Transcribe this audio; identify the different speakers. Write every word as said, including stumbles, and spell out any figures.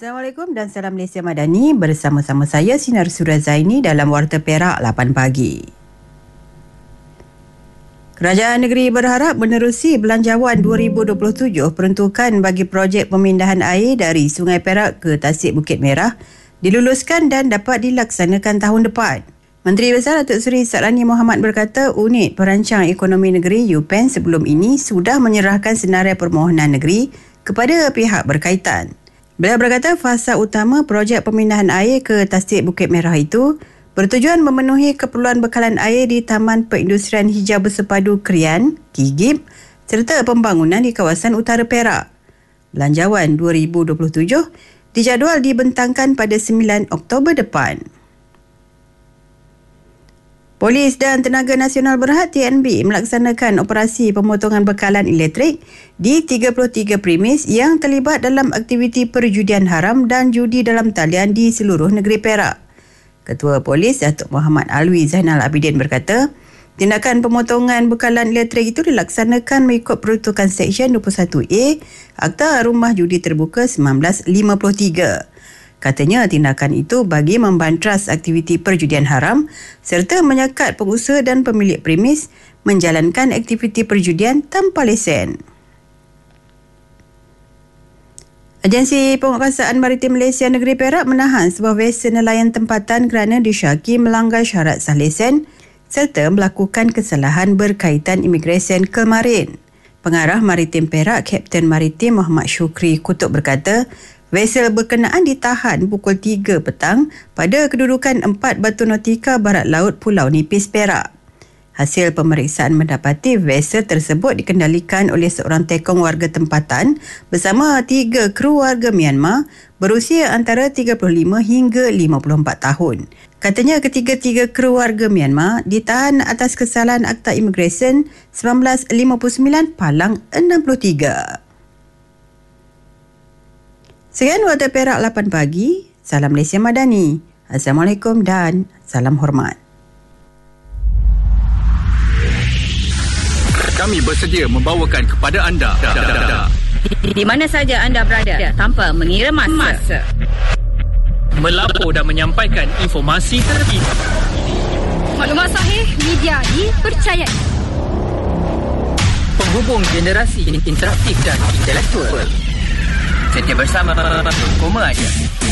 Speaker 1: Assalamualaikum dan salam Malaysia Madani. Bersama-sama saya Sinar Surazaini dalam Warta Perak lapan pagi. Kerajaan negeri berharap menerusi Belanjawan dua ribu dua puluh tujuh peruntukan bagi projek pemindahan air dari Sungai Perak ke Tasik Bukit Merah diluluskan dan dapat dilaksanakan tahun depan. Menteri Besar Datuk Seri Sakrani Mohamad berkata Unit Perancang Ekonomi Negeri U P E N sebelum ini sudah menyerahkan senarai permohonan negeri kepada pihak berkaitan. Beliau berkata fasa utama projek pemindahan air ke Tasik Bukit Merah itu bertujuan memenuhi keperluan bekalan air di Taman Perindustrian Hijau Bersepadu Krian, K I G I P serta pembangunan di kawasan utara Perak. Belanjawan dua ribu dua puluh tujuh dijadual dibentangkan pada sembilan Oktober depan. Polis dan Tenaga Nasional Berhad T N B melaksanakan operasi pemotongan bekalan elektrik di tiga puluh tiga premis yang terlibat dalam aktiviti perjudian haram dan judi dalam talian di seluruh negeri Perak. Ketua Polis Datuk Muhammad Alwi Zainal Abidin berkata, tindakan pemotongan bekalan elektrik itu dilaksanakan mengikut peruntukan Seksyen dua puluh satu A Akta Rumah Judi Terbuka seribu sembilan ratus lima puluh tiga. Katanya tindakan itu bagi membantras aktiviti perjudian haram serta menyekat pengusaha dan pemilik premis menjalankan aktiviti perjudian tanpa lesen. Agensi Penguatkuasaan Maritim Malaysia Negeri Perak menahan sebuah vessel nelayan tempatan kerana disyaki melanggar syarat sah lesen serta melakukan kesalahan berkaitan imigresen Kelmarin. Pengarah Maritim Perak, Kapten Maritim Muhammad Syukri Kutub berkata, vessel berkenaan ditahan pukul tiga petang pada kedudukan empat Batu Nautika Barat Laut Pulau Nipis, Perak. Hasil pemeriksaan mendapati vessel tersebut dikendalikan oleh seorang tekong warga tempatan bersama tiga kru warga Myanmar berusia antara tiga puluh lima hingga lima puluh empat tahun. Katanya ketiga-tiga kru warga Myanmar ditahan atas kesalahan Akta Imigresen seribu sembilan ratus lima puluh sembilan Palang enam puluh tiga. Sekian Warta Perak lapan pagi. Salam Malaysia Madani. Assalamualaikum dan salam hormat.
Speaker 2: Kami bersedia membawakan kepada anda
Speaker 3: di, di mana saja anda berada tanpa mengira masa. masa.
Speaker 2: Melapor dan menyampaikan informasi terkini.
Speaker 3: Maklumat sahih, media dipercayai.
Speaker 2: Penghubung generasi interaktif dan intelektual.
Speaker 3: Setia bersama Koma Aja.